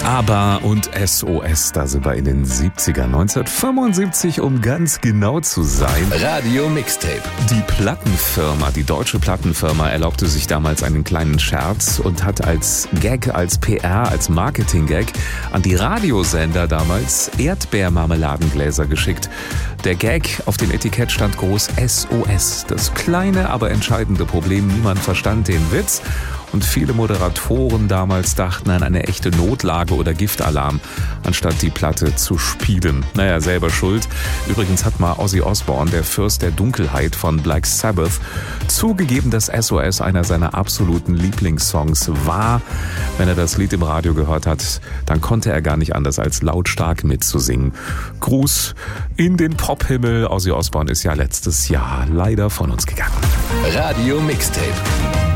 ABBA und SOS, da sind wir in den 70ern, 1975, um ganz genau zu sein. Radio Mixtape. Die Plattenfirma, die deutsche Plattenfirma, erlaubte sich damals einen kleinen Scherz und hat als Gag, als PR, als Marketing-Gag an die Radiosender damals Erdbeermarmeladengläser geschickt. Der Gag auf dem Etikett stand groß SOS. Das kleine, aber entscheidende Problem, niemand verstand den Witz. Und viele Moderatoren damals dachten an eine echte Notlage oder Giftalarm, anstatt die Platte zu spielen. Naja, selber schuld. Übrigens hat mal Ozzy Osbourne, der Fürst der Dunkelheit von Black Sabbath, zugegeben, dass SOS einer seiner absoluten Lieblingssongs war. Wenn er das Lied im Radio gehört hat, dann konnte er gar nicht anders als lautstark mitzusingen. Gruß in den Pophimmel. Ozzy Osbourne ist ja letztes Jahr leider von uns gegangen. Radio Mixtape.